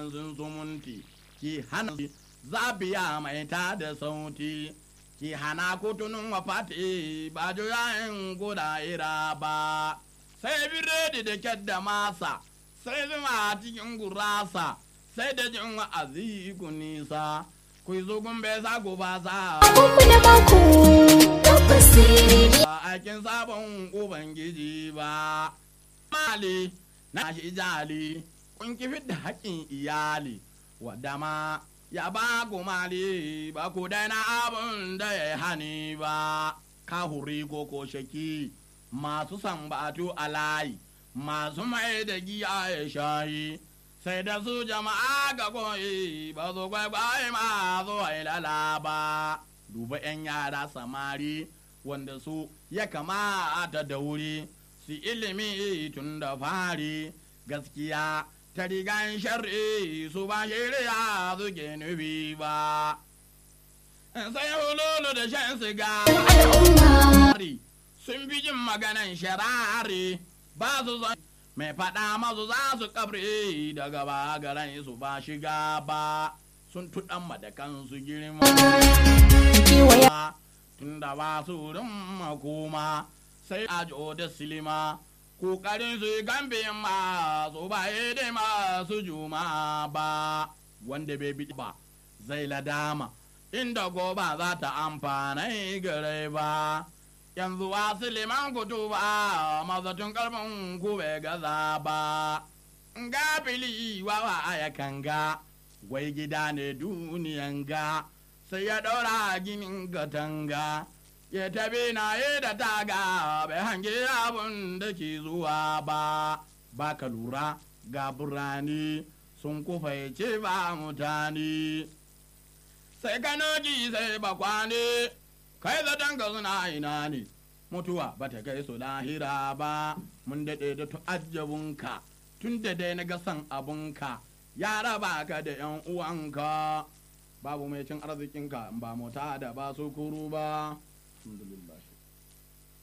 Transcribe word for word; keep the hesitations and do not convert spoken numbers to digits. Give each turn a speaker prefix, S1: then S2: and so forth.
S1: sun sumunti ki hana zabiya mai ta da sauti ki hana kutunun wafati ba juyayin guda ira ba sai biredi da kyar da masa sai zuma cikin gurasa sai da jin wa'azi ku nisa ku yi zogun bai sa ku ba sa ba aikin sabon ubangiji ba mali na shi jali kun kifi da haƙƙin iyali wadda ma ya ba ku mali ba ku daina abin da ya hani ba ka huri ko ko shaki masu sambatu a layi masu mai da giya ya shayi sai da su jama'a ga koyi ba su kwaikwaye masu wailala ba duba 'yan yara samari wanda su ya kamata da wuri su ilimi tun da fari gaskiya ta rigan shari'i su ba shari'a suke nufi ba sai hululu da shan sigari sun fi jin maganan sharari ba su zan mai faɗa masu za su kabri daga ba garan su ba shiga ba sun tuɗan madakan su girma tun da ba su rin makoma sai ajo da silima kokarin su gambin ma su ba da masu juma ba wanda bai bi ba zai ladama inda goba za ta amfana gare ba yanzu wasu liman kutu ba mazatun karfin ku bai gaza ba gafili wawa ya kanga wai gida ne duniyan ga sai ya ɗora ginin katanga ya tabi na yi da taga bai hangi abin da ke zuwa ba ba ka lura ga burane sun kufaice ba mutane sai kanoji sai bakwane kai zaton ka suna ina ne mutuwa ba ta kai su lahira ba mun daɗe da tu'ajjabunka tun da dai na ga san abunka ya raba ka da yan uwanka babu mai cin arzikinka ba mota da ba su kuru ba alhamdulillah